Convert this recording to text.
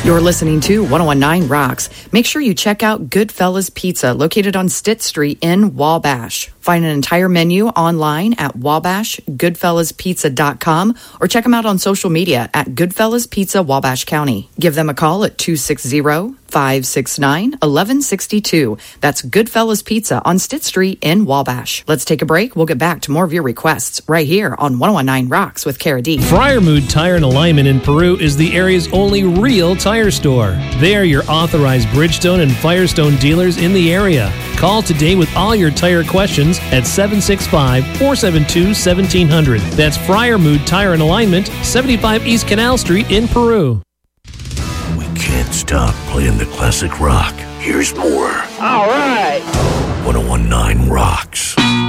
You're listening to 1019 Rocks. Make sure you check out Goodfellas Pizza, located on Stitt Street in Wabash. Find an entire menu online at wabashgoodfellaspizza.com or check them out on social media at Goodfellas Pizza Wabash County. Give them a call at 260-569-1162. That's Goodfellas Pizza on Stitt Street in Wabash. Let's take a break. We'll get back to more of your requests right here on 1019 Rocks with Cara D. Friarmood Tire and Alignment in Peru is the area's only real tire store. They are your authorized Bridgestone and Firestone dealers in the area. Call today with all your tire questions at 765-472-1700. That's Friarmood Tire and Alignment, 75 East Canal Street in Peru. We can't stop playing the classic rock. Here's more. All right. 1019 Rocks.